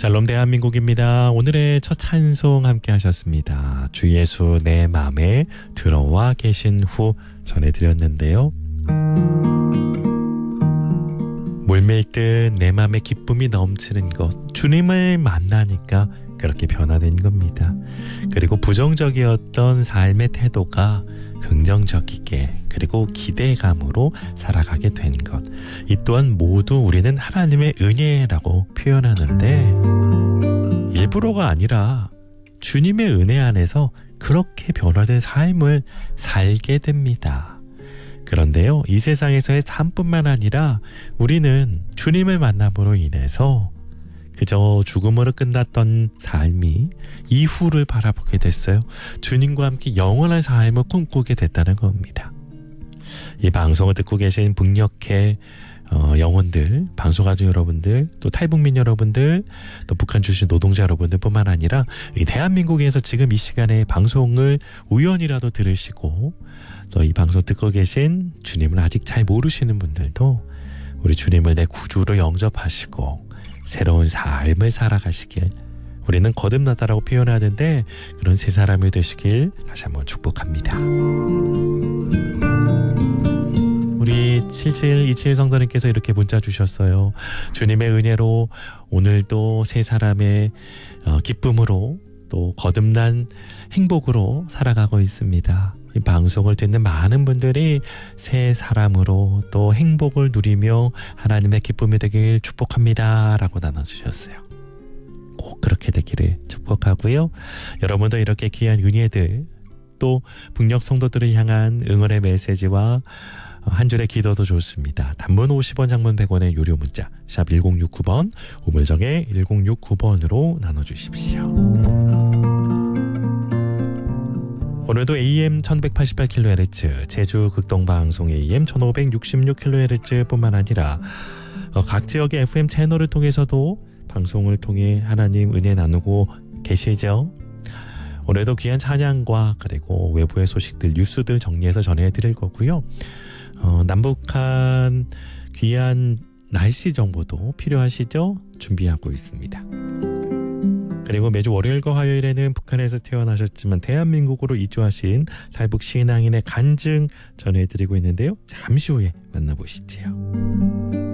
샬롬 대한민국입니다. 오늘의 첫 찬송 함께 하셨습니다. 주 예수 내 맘에 들어와 계신 후 전해드렸는데요. 물밀듯 내 맘에 기쁨이 넘치는 것, 주님을 만나니까 그렇게 변화된 겁니다. 그리고 부정적이었던 삶의 태도가 긍정적이게 그리고 기대감으로 살아가게 된 것, 이 또한 모두 우리는 하나님의 은혜라고 표현하는데 일부러가 아니라 주님의 은혜 안에서 그렇게 변화된 삶을 살게 됩니다. 그런데요, 이 세상에서의 삶뿐만 아니라 우리는 주님을 만남으로 인해서 그저 죽음으로 끝났던 삶이 이후를 바라보게 됐어요. 주님과 함께 영원한 삶을 꿈꾸게 됐다는 겁니다. 이 방송을 듣고 계신 북녘의 영혼들, 방송가족 여러분들, 또 탈북민 여러분들, 또 북한 출신 노동자 여러분들 뿐만 아니라 이 대한민국에서 지금 이 시간에 방송을 우연이라도 들으시고 또 이 방송 듣고 계신 주님을 아직 잘 모르시는 분들도 우리 주님을 내 구주로 영접하시고 새로운 삶을 살아가시길, 우리는 거듭났다라고 표현하는데 그런 새 사람이 되시길 다시 한번 축복합니다. 우리 7727 성도님께서 이렇게 문자 주셨어요. 주님의 은혜로 오늘도 새 사람의 기쁨으로 또 거듭난 행복으로 살아가고 있습니다. 이 방송을 듣는 많은 분들이 새 사람으로 또 행복을 누리며 하나님의 기쁨이 되길 축복합니다 라고 나눠주셨어요. 꼭 그렇게 되기를 축복하고요. 여러분도 이렇게 귀한 은혜들, 또 북녘 성도들을 향한 응원의 메시지와 한 줄의 기도도 좋습니다. 단문 50원, 장문 100원의 유료 문자 샵 1069번, 우물정의 1069번으로 나눠주십시오. 오늘도 AM 1188kHz, 제주 극동방송 AM 1566kHz 뿐만 아니라 각 지역의 FM 채널을 통해서도 방송을 통해 하나님 은혜 나누고 계시죠. 오늘도 귀한 찬양과 그리고 외부의 소식들, 뉴스들 정리해서 전해드릴 거고요. 남북한 귀한 날씨 정보도 필요하시죠? 준비하고 있습니다. 그리고 매주 월요일과 화요일에는 북한에서 태어나셨지만 대한민국으로 이주하신 탈북 신앙인의 간증 전해드리고 있는데요. 잠시 후에 만나보시죠.